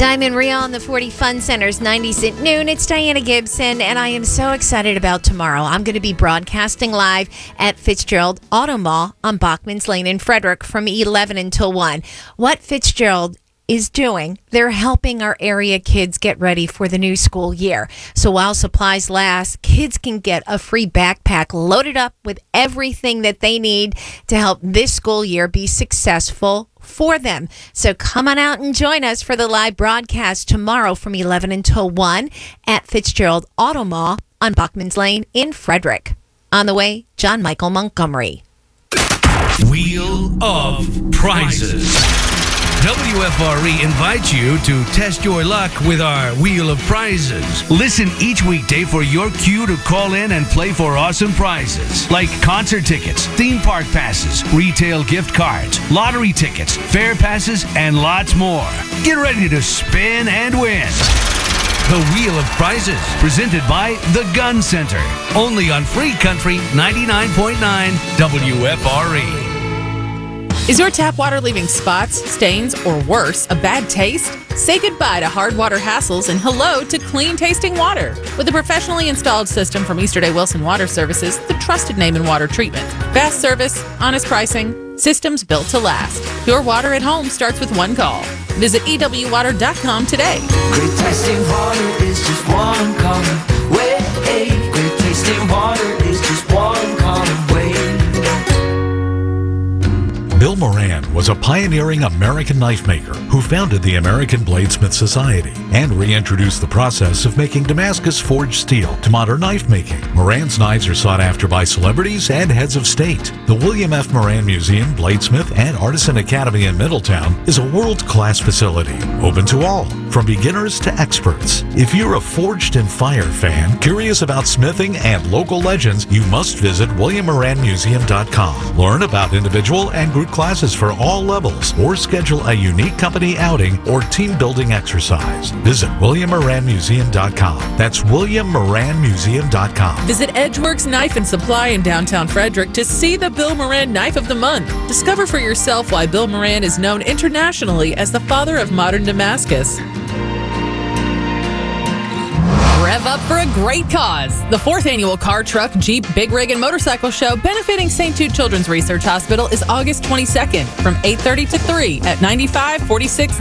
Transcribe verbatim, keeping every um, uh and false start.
Diamond Real on the forty Fun Center's nineties at noon. It's Diana Gibson, and I am so excited about tomorrow. I'm going to be broadcasting live at Fitzgerald Auto Mall on Bachman's Lane in Frederick from eleven until one. What Fitzgerald is doing, they're helping our area kids get ready for the new school year. So while supplies last, kids can get a free backpack loaded up with everything that they need to help this school year be successful for them. So come on out and join us for the live broadcast tomorrow from eleven until one at Fitzgerald Auto Mall on Bachman's Lane in Frederick. On the way, John Michael Montgomery. Wheel of Prizes. W F R E invites you to test your luck with our Wheel of Prizes. Listen each weekday for your cue to call in and play for awesome prizes like concert tickets, theme park passes, retail gift cards, lottery tickets, fair passes, and lots more. Get ready to spin and win. The Wheel of Prizes, presented by The Gun Center. Only on Free Country ninety-nine point nine W F R E. Is your tap water leaving spots, stains, or worse, a bad taste? Say goodbye to hard water hassles and hello to clean tasting water. With a professionally installed system from Easterday Wilson Water Services, the trusted name in water treatment. Fast service, honest pricing, systems built to last. Pure water at home starts with one call. Visit E W water dot com today. Great tasting water is just one call away. Great tasting water is just one call away. Bill Moran was a pioneering American knife maker who founded the American Bladesmith Society and reintroduced the process of making Damascus forged steel to modern knife making. Moran's knives are sought after by celebrities and heads of state. The William F. Moran Museum, Bladesmith, and Artisan Academy in Middletown is a world-class facility, open to all, from beginners to experts. If you're a Forged in Fire fan, curious about smithing and local legends, you must visit william moran museum dot com. Learn about individual and group classes for all levels, or schedule a unique company outing or team building exercise. Visit william moran museum dot com. That's william moran museum dot com. Visit Edgeworks Knife and Supply in downtown Frederick to see the Bill Moran Knife of the Month. Discover for yourself why Bill Moran is known internationally as the father of modern Damascus. Rev up for a great cause. The fourth annual Car, Truck, Jeep, Big Rig, and Motorcycle Show benefiting Saint Jude Children's Research Hospital is August twenty-second from eight thirty to three at ninety-five forty-six